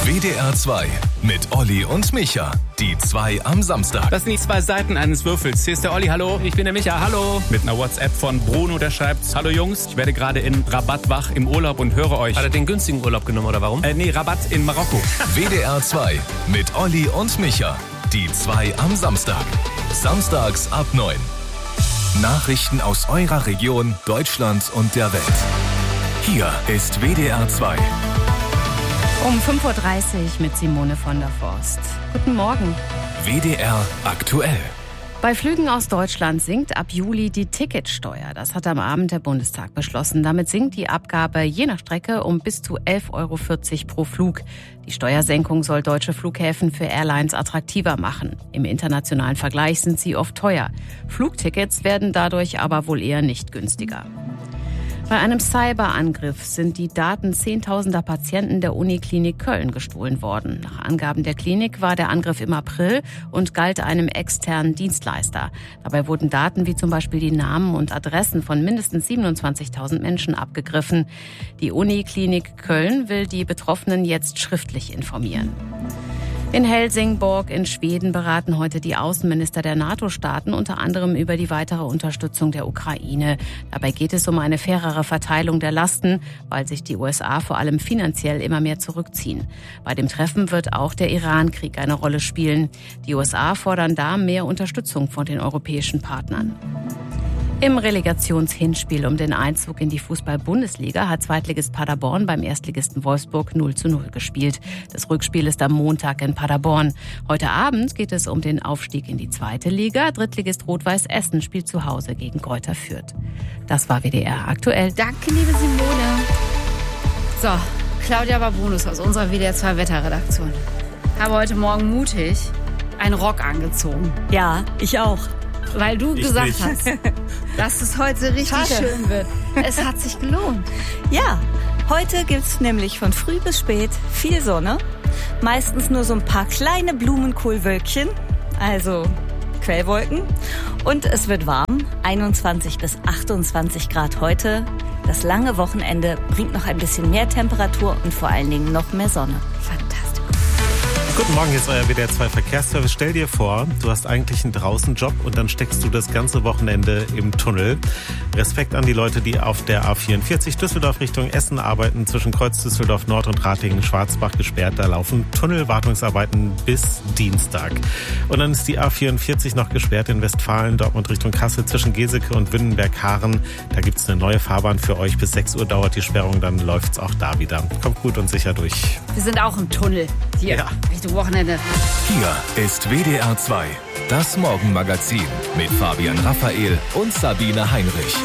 WDR 2 mit Olli und Micha. Die 2 am Samstag. Das sind die 2 Seiten eines Würfels. Hier ist der Olli, hallo. Ich bin der Micha, hallo. Mit einer WhatsApp von Bruno, der schreibt: Hallo Jungs, ich werde gerade in Rabat wach im Urlaub und höre euch. Hat er den günstigen Urlaub genommen oder warum? Nee, Rabat in Marokko. WDR 2 mit Olli und Micha. Die 2 am Samstag. Samstags ab 9. Nachrichten aus eurer Region, Deutschland und der Welt. Hier ist WDR 2. Um 5.30 Uhr mit Simone von der Forst. Guten Morgen. WDR aktuell. Bei Flügen aus Deutschland sinkt ab Juli die Ticketsteuer. Das hat am Abend der Bundestag beschlossen. Damit sinkt die Abgabe je nach Strecke um bis zu 11,40 Euro pro Flug. Die Steuersenkung soll deutsche Flughäfen für Airlines attraktiver machen. Im internationalen Vergleich sind sie oft teuer. Flugtickets werden dadurch aber wohl eher nicht günstiger. Bei einem Cyberangriff sind die Daten zehntausender Patienten der Uniklinik Köln gestohlen worden. Nach Angaben der Klinik war der Angriff im April und galt einem externen Dienstleister. Dabei wurden Daten wie zum Beispiel die Namen und Adressen von mindestens 27.000 Menschen abgegriffen. Die Uniklinik Köln will die Betroffenen jetzt schriftlich informieren. In Helsingborg in Schweden beraten heute die Außenminister der NATO-Staaten unter anderem über die weitere Unterstützung der Ukraine. Dabei geht es um eine fairere Verteilung der Lasten, weil sich die USA vor allem finanziell immer mehr zurückziehen. Bei dem Treffen wird auch der Iran-Krieg eine Rolle spielen. Die USA fordern da mehr Unterstützung von den europäischen Partnern. Im Relegationshinspiel um den Einzug in die Fußball-Bundesliga hat Zweitligist Paderborn beim Erstligisten Wolfsburg 0:0 gespielt. Das Rückspiel ist am Montag in Paderborn. Heute Abend geht es um den Aufstieg in die 2. Liga. Drittligist Rot-Weiß Essen spielt zu Hause gegen Greuther Fürth. Das war WDR aktuell. Danke, liebe Simone. So, Claudia Babunus aus unserer WDR 2 Wetterredaktion. Habe heute Morgen mutig einen Rock angezogen. Ja, ich auch. Weil du gesagt hast, dass es heute richtig schön wird. Es hat sich gelohnt. Ja, heute gibt's nämlich von früh bis spät viel Sonne. Meistens nur so ein paar kleine Blumenkohlwölkchen, also Quellwolken. Und es wird warm, 21 bis 28 Grad heute. Das lange Wochenende bringt noch ein bisschen mehr Temperatur und vor allen Dingen noch mehr Sonne. Fantastisch. Guten Morgen, hier ist euer WDR 2 Verkehrsservice. Stell dir vor, du hast eigentlich einen Draußenjob und dann steckst du das ganze Wochenende im Tunnel. Respekt an die Leute, die auf der A44 Düsseldorf Richtung Essen arbeiten, zwischen Kreuz Düsseldorf Nord und Ratingen-Schwarzbach gesperrt. Da laufen Tunnelwartungsarbeiten bis Dienstag. Und dann ist die A44 noch gesperrt in Westfalen, Dortmund Richtung Kassel, zwischen Geseke und Wünnenberg-Haaren. Da gibt es eine neue Fahrbahn für euch. Bis 6 Uhr dauert die Sperrung, dann läuft's auch da wieder. Kommt gut und sicher durch. Wir sind auch im Tunnel hier Richtung Wochenende. Hier ist WDR 2. Das Morgenmagazin mit Fabian Raphael und Sabine Heinrich.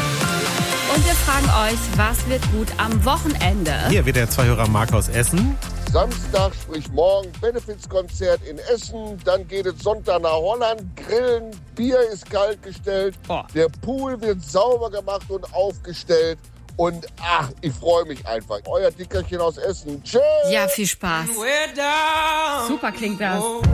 Und wir fragen euch, was wird gut am Wochenende? Hier WDR 2-Hörer Marc aus Essen. Samstag, sprich morgen, Benefizkonzert in Essen. Dann geht es Sonntag nach Holland, grillen, Bier ist kalt gestellt. Der Pool wird sauber gemacht und aufgestellt. Und ich freue mich einfach. Euer Dickerchen aus Essen. Tschüss. Ja, viel Spaß. Super klingt das.